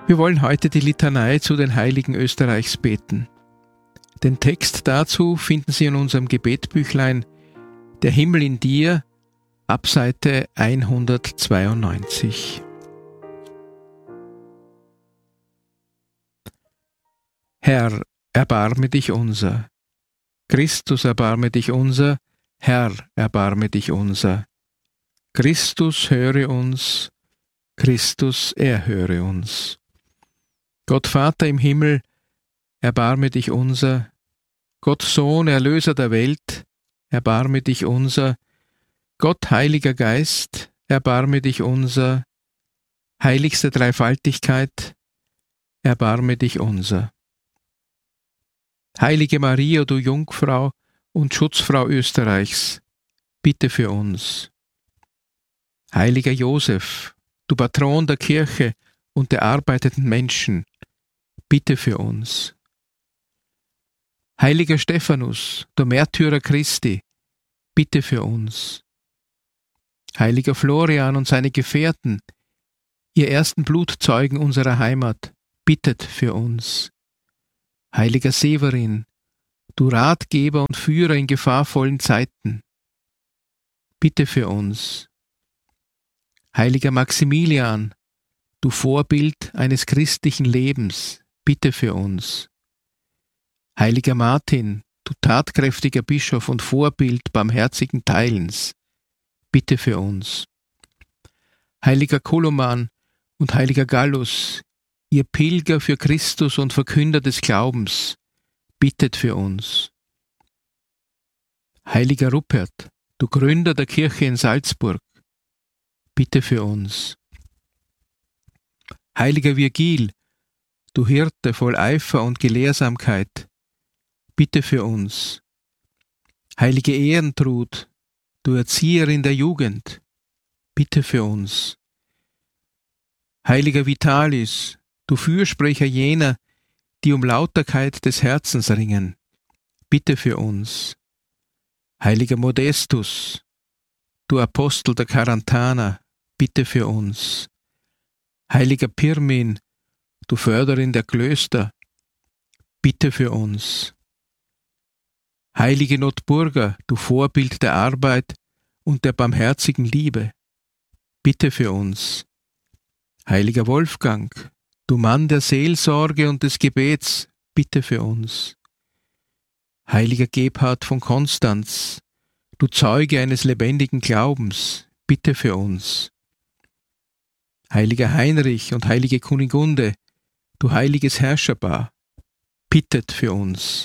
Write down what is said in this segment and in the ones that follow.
Wir wollen heute die Litanei zu den Heiligen Österreichs beten. Den Text dazu finden Sie in unserem Gebetbüchlein Der Himmel in dir ab Seite 192. Herr, erbarme dich unser. Christus, erbarme dich unser. Herr, erbarme dich unser. Christus, höre uns. Christus, erhöre uns. Gott Vater im Himmel, erbarme dich unser. Gott Sohn, Erlöser der Welt, erbarme dich unser. Gott Heiliger Geist, erbarme dich unser. Heiligste Dreifaltigkeit, erbarme dich unser. Heilige Maria, du Jungfrau und Schutzfrau Österreichs, bitte für uns. Heiliger Josef, du Patron der Kirche und der arbeitenden Menschen, bitte für uns. Heiliger Stephanus, du Märtyrer Christi, bitte für uns. Heiliger Florian und seine Gefährten, ihr ersten Blutzeugen unserer Heimat, bittet für uns. Heiliger Severin, du Ratgeber und Führer in gefahrvollen Zeiten, bitte für uns. Heiliger Maximilian, du Vorbild eines christlichen Lebens, bitte für uns. Heiliger Martin, du tatkräftiger Bischof und Vorbild barmherzigen Teilens, bitte für uns. Heiliger Koloman und heiliger Gallus, ihr Pilger für Christus und Verkünder des Glaubens, bittet für uns. Heiliger Rupert, du Gründer der Kirche in Salzburg, bitte für uns. Heiliger Virgil, du Hirte voll Eifer und Gelehrsamkeit, bitte für uns. Heilige Ehrentrud, du Erzieherin der Jugend, bitte für uns. Heiliger Vitalis, du Fürsprecher jener, die um Lauterkeit des Herzens ringen, bitte für uns. Heiliger Modestus, du Apostel der Karantana, bitte für uns. Heiliger Pirmin, du Förderin der Klöster, bitte für uns. Heilige Notburger, du Vorbild der Arbeit und der barmherzigen Liebe, bitte für uns. Heiliger Wolfgang, du Mann der Seelsorge und des Gebets, bitte für uns. Heiliger Gebhard von Konstanz, du Zeuge eines lebendigen Glaubens, bitte für uns. Heiliger Heinrich und heilige Kunigunde, du heiliges Herrscherpaar, bittet für uns.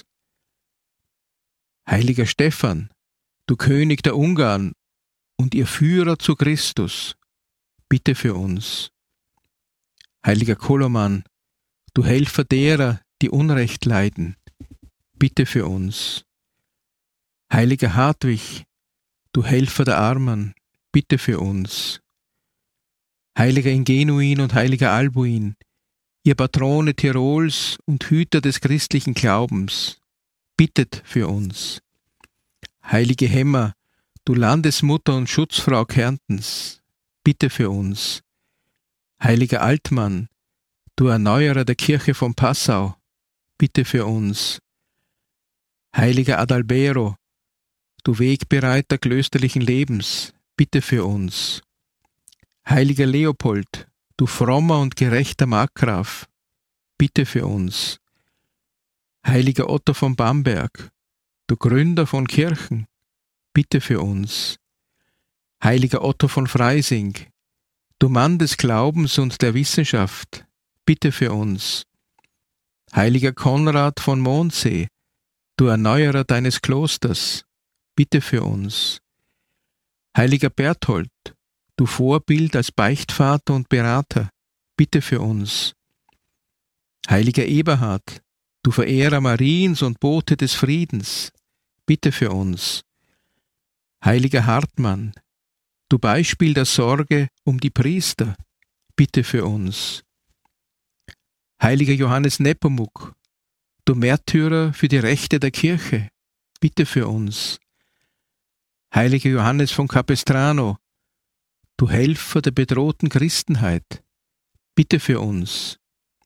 Heiliger Stephan, du König der Ungarn und ihr Führer zu Christus, bitte für uns. Heiliger Koloman, du Helfer derer, die Unrecht leiden, bitte für uns. Heiliger Hartwig, du Helfer der Armen, bitte für uns. Heiliger Ingenuin und heiliger Albuin, ihr Patrone Tirols und Hüter des christlichen Glaubens, bittet für uns. Heilige Hemmer, du Landesmutter und Schutzfrau Kärntens, bitte für uns. Heiliger Altmann, du Erneuerer der Kirche von Passau, bitte für uns. Heiliger Adalbero, du Wegbereiter klösterlichen Lebens, bitte für uns. Heiliger Leopold, du frommer und gerechter Markgraf, bitte für uns. Heiliger Otto von Bamberg, du Gründer von Kirchen, bitte für uns. Heiliger Otto von Freising, du Mann des Glaubens und der Wissenschaft, bitte für uns. Heiliger Konrad von Mondsee, du Erneuerer deines Klosters, bitte für uns. Heiliger Berthold, du Vorbild als Beichtvater und Berater, bitte für uns. Heiliger Eberhard, du Verehrer Mariens und Bote des Friedens, bitte für uns. Heiliger Hartmann, du Beispiel der Sorge um die Priester, bitte für uns. Heiliger Johannes Nepomuk, du Märtyrer für die Rechte der Kirche, bitte für uns. Heiliger Johannes von Capestrano, du Helfer der bedrohten Christenheit, bitte für uns.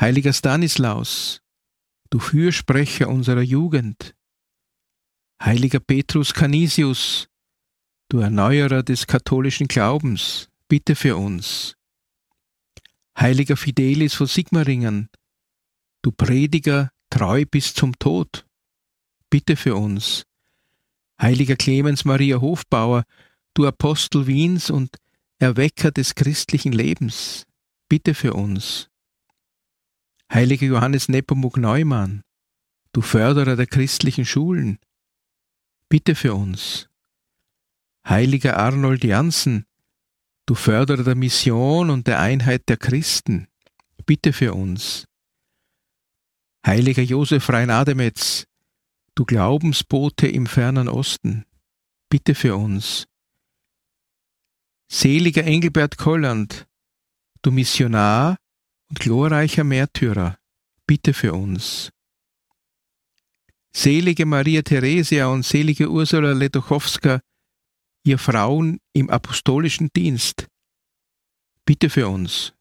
Heiliger Stanislaus, du Fürsprecher unserer Jugend. Heiliger Petrus Canisius, du Erneuerer des katholischen Glaubens, bitte für uns. Heiliger Fidelis von Sigmaringen, du Prediger, treu bis zum Tod, bitte für uns. Heiliger Clemens Maria Hofbauer, du Apostel Wiens und Erwecker des christlichen Lebens, bitte für uns. Heiliger Johannes Nepomuk Neumann, du Förderer der christlichen Schulen, bitte für uns. Heiliger Arnold Janssen, du Förderer der Mission und der Einheit der Christen, bitte für uns. Heiliger Josef Reinademetz, du Glaubensbote im fernen Osten, bitte für uns. Seliger Engelbert Kolland, du Missionar und glorreicher Märtyrer, bitte für uns. Selige Maria Theresia und selige Ursula Ledochowska, ihr Frauen im apostolischen Dienst, bitte für uns.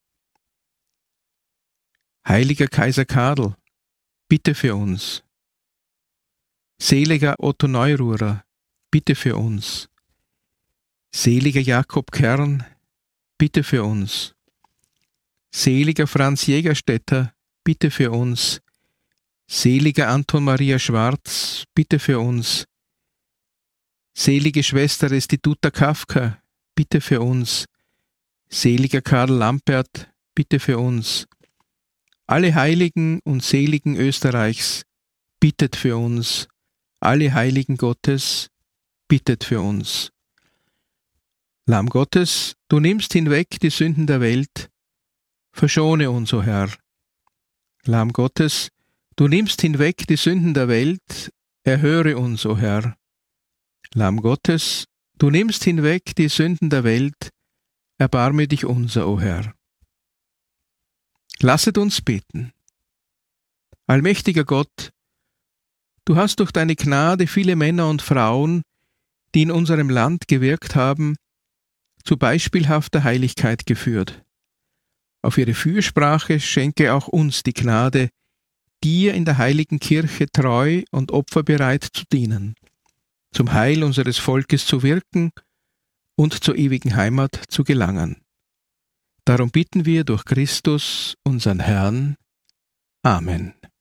Heiliger Kaiser Karl, bitte für uns. Seliger Otto Neururer, bitte für uns. Seliger Jakob Kern, bitte für uns. Seliger Franz Jägerstätter, bitte für uns. Seliger Anton Maria Schwarz, bitte für uns. Selige Schwester Restituta Kafka, bitte für uns. Seliger Karl Lampert, bitte für uns. Alle Heiligen und Seligen Österreichs, bittet für uns. Alle Heiligen Gottes, bittet für uns. Lamm Gottes, du nimmst hinweg die Sünden der Welt, verschone uns, o Herr. Lamm Gottes, du nimmst hinweg die Sünden der Welt, erhöre uns, o Herr. Lamm Gottes, du nimmst hinweg die Sünden der Welt, erbarme dich unser, o Herr. Lasset uns beten. Allmächtiger Gott, du hast durch deine Gnade viele Männer und Frauen, die in unserem Land gewirkt haben, zu beispielhafter Heiligkeit geführt. Auf ihre Fürsprache schenke auch uns die Gnade, dir in der heiligen Kirche treu und opferbereit zu dienen, zum Heil unseres Volkes zu wirken und zur ewigen Heimat zu gelangen. Darum bitten wir durch Christus, unseren Herrn. Amen.